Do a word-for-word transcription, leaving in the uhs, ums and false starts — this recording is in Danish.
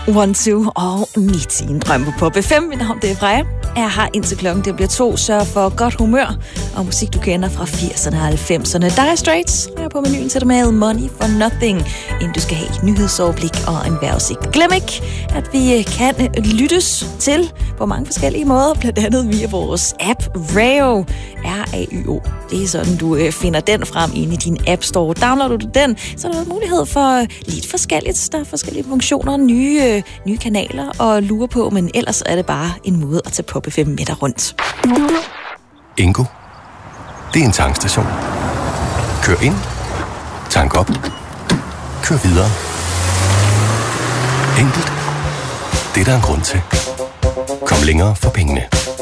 One, Two og Nitin Drøm på Pop F M. Mit navn det er Freja. Jeg har indtil klokken det bliver to. Sørg for godt humør og musik, du kender fra firserne og halvfemserne. Dire Straits er på menuen til dig med Money for Nothing, inden du skal have et nyhedsoverblik og en vejrudsigt. Glem ikke, at vi kan lyttes til på mange forskellige måder, blandt andet via vores app Rayo. R A Y O. Det er sådan, du finder den frem inde i din App Store. Downloader du den, så er der mulighed for lidt forskelligt. Der er forskellige funktioner, nye, nye kanaler og lure på, men ellers er det bare en måde at tage Pop F M med dig rundt. Ingo. Det er en tankstation. Kør ind. Tank op. Kør videre. Enkelt. Det er der en grund til. Kom længere for pengene.